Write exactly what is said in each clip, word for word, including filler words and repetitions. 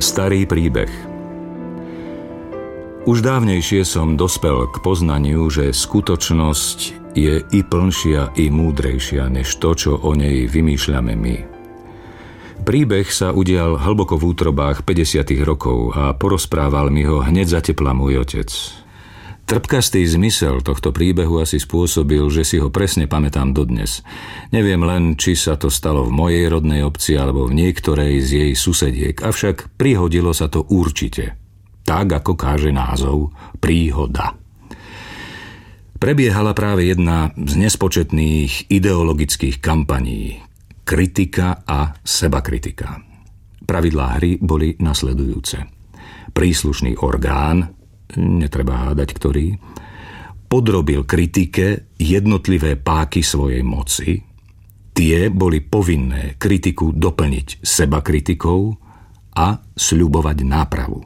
Starý príbeh. Už dávnejšie som dospel k poznaniu, že skutočnosť je i plnšia, i múdrejšia než to, čo o nej vymýšľame my. Príbeh sa udial hlboko v útrobách päťdesiatych rokov a porozprával mi ho hneď zatepla môj otec. Trpkastý zmysel tohto príbehu asi spôsobil, že si ho presne pamätám dodnes. Neviem len, či sa to stalo v mojej rodnej obci alebo v niektorej z jej susediek, avšak prihodilo sa to určite. Tak, ako káže názov, príhoda. Prebiehala práve jedna z nespočetných ideologických kampaní. Kritika a sebakritika. Pravidlá hry boli nasledujúce. Príslušný orgán, netreba hádať ktorý, podrobil kritike jednotlivé páky svojej moci. Tie boli povinné kritiku doplniť sebakritikou a sľubovať nápravu.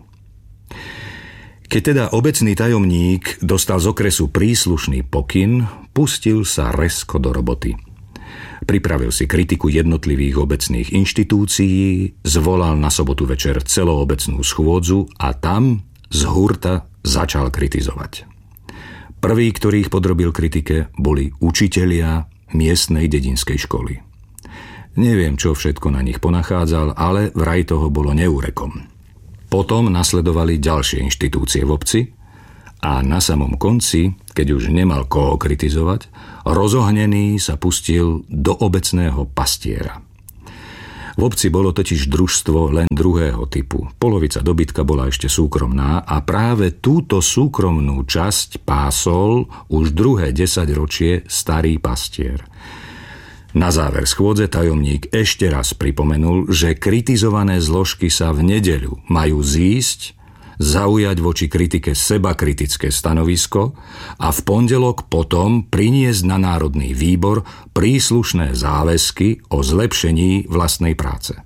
Keď teda obecný tajomník dostal z okresu príslušný pokyn, pustil sa rezko do roboty. Pripravil si kritiku jednotlivých obecných inštitúcií, zvolal na sobotu večer celoobecnú schôdzu a tam z hurta začal kritizovať. Prví, ktorých podrobil kritike, boli učitelia miestnej dedinskej školy. Neviem, čo všetko na nich ponachádzal, ale vraj toho bolo neúrekom. Potom nasledovali ďalšie inštitúcie v obci a na samom konci, keď už nemal koho kritizovať, rozohnený sa pustil do obecného pastiera. V obci bolo totiž družstvo len druhého typu. Polovica dobytka bola ešte súkromná a práve túto súkromnú časť pásol už druhé desaťročie starý pastier. Na záver schôdze tajomník ešte raz pripomenul, že kritizované zložky sa v nedeľu majú zísť, zaujať voči kritike sebakritické stanovisko a v pondelok potom priniesť na Národný výbor príslušné záväzky o zlepšení vlastnej práce.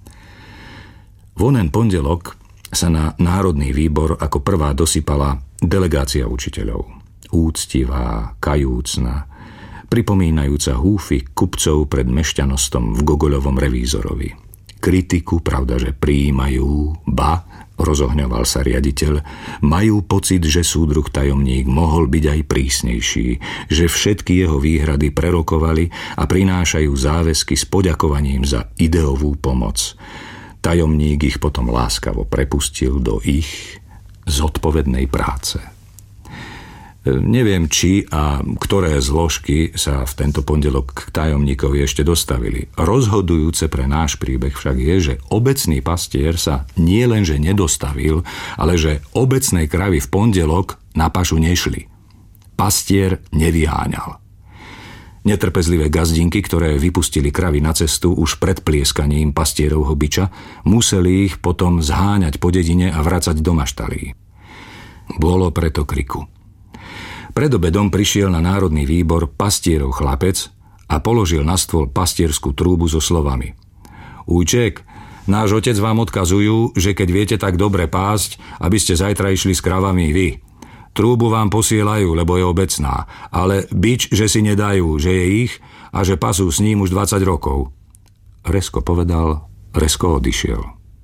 V onen pondelok sa na Národný výbor ako prvá dosypala delegácia učiteľov. Úctivá, kajúcna, pripomínajúca húfy kupcov pred mešťanostom v Gogoľovom revízorovi. Kritiku, pravdaže, prijímajú, ba, rozohňoval sa riaditeľ, majú pocit, že súdruh tajomník mohol byť aj prísnejší, že všetky jeho výhrady prerokovali a prinášajú záväzky s poďakovaním za ideovú pomoc. Tajomník ich potom láskavo prepustil do ich zodpovednej práce. Neviem, či a ktoré zložky sa v tento pondelok k tajomníkovi ešte dostavili. Rozhodujúce pre náš príbeh však je, že obecný pastier sa nie lenže nedostavil, ale že obecnej kravy v pondelok na pašu nešli. Pastier nevyháňal. Netrpezlivé gazdinky, ktoré vypustili kravy na cestu už pred plieskaním pastierovho biča, museli ich potom zháňať po dedine a vracať do maštalí. Bolo preto kriku. Pred obedom prišiel na Národný výbor pastierov chlapec a položil na stôl pastierskú trúbu so slovami: Ujček, náš otec vám odkazujú, že keď viete tak dobre pásť, aby ste zajtra išli s kravami vy. Trúbu vám posielajú, lebo je obecná, ale bič, že si nedajú, že je ich a že pasú s ním už dvadsať rokov. Rezko povedal, rezko odišiel.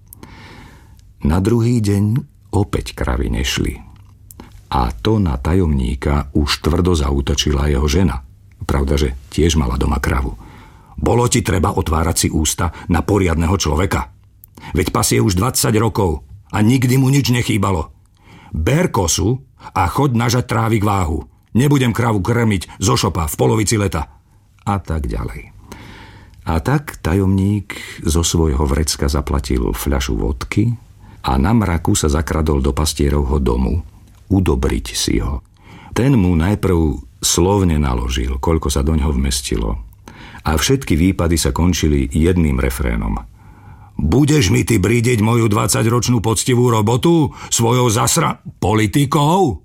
Na druhý deň opäť kravy nešli. A to na tajomníka už tvrdo zaútočila jeho žena. Pravda, že tiež mala doma kravu. Bolo ti treba otvárať si ústa na poriadneho človeka. Veď pasie už dvadsať rokov a nikdy mu nič nechýbalo. Ber kosu a choď nažať trávik váhu. Nebudem kravu krmiť zo šopa v polovici leta. A tak ďalej. A tak tajomník zo svojho vrecka zaplatil fľašu vodky a na mraku sa zakradol do pastierovho domu udobriť si ho. Ten mu najprv slovne naložil, koľko sa doňho vmestilo. A všetky výpady sa končili jedným refrénom. Budeš mi ty bridiť moju dvadsaťročnú poctivú robotu svojou zasra... politikou?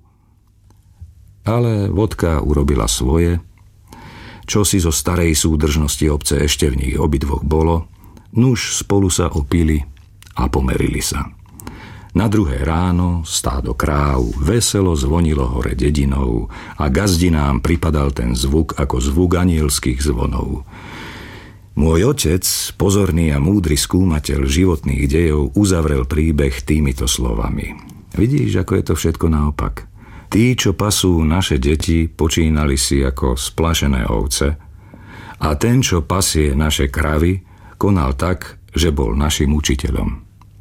Ale vodka urobila svoje. Čo si zo starej súdržnosti obce ešte v nich obidvoch bolo, nuž spolu sa opili a pomerili sa. Na druhé ráno stádo kráv veselo zvonilo hore dedinou a gazdinám pripadal ten zvuk ako zvuk anielských zvonov. Môj otec, pozorný a múdry skúmateľ životných dejov, uzavrel príbeh týmito slovami. Vidíš, ako je to všetko naopak. Tí, čo pasú naše deti, počínali si ako splašené ovce a ten, čo pasie naše kravy, konal tak, že bol našim učiteľom.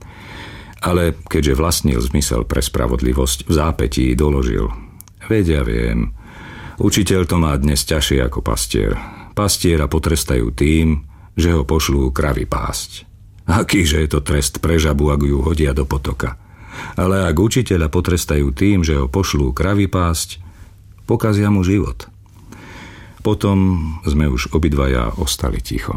Ale keďže vlastnil zmysel pre spravodlivosť, v zápätí doložil. Veď ja viem, učiteľ to má dnes ťažšie ako pastier. Pastiera potrestajú tým, že ho pošlú kravy pásť. Akýže je to trest pre žabu, ak ju hodia do potoka. Ale ak učiteľa potrestajú tým, že ho pošlú kravy pásť, pokazia mu život. Potom sme už obidvaja ostali ticho.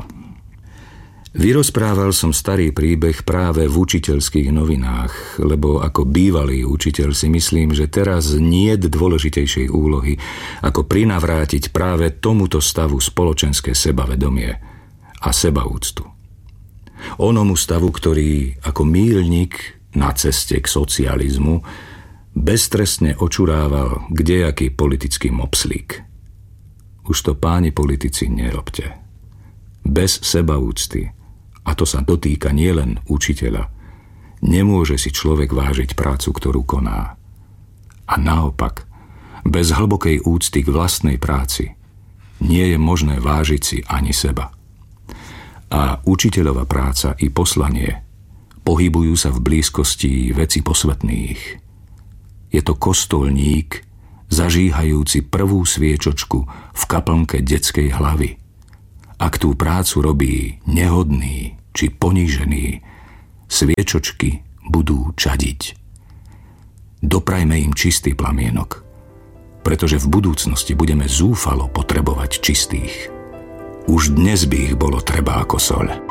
Vyrozprával som starý príbeh práve v učiteľských novinách, lebo ako bývalý učiteľ si myslím, že teraz niet dôležitejšej úlohy, ako prinavrátiť práve tomuto stavu spoločenské sebavedomie a sebaúctu. Onomu stavu, ktorý ako míľnik na ceste k socializmu beztrestne očurával kdejaký politický mopslík. Už to, páni politici, nerobte. Bez sebaúcty, a to sa dotýka nielen učiteľa, nemôže si človek vážiť prácu, ktorú koná. A naopak, bez hlbokej úcty k vlastnej práci nie je možné vážiť si ani seba. A učiteľova práca i poslanie pohybujú sa v blízkosti veci posvetných. Je to kostolník, zažíhajúci prvú sviečočku v kaplnke detskej hlavy. Ak tú prácu robí nehodný či ponížený, sviečočky budú čadiť. Doprajme im čistý plamienok, pretože v budúcnosti budeme zúfalo potrebovať čistých. Už dnes by ich bolo treba ako soľ.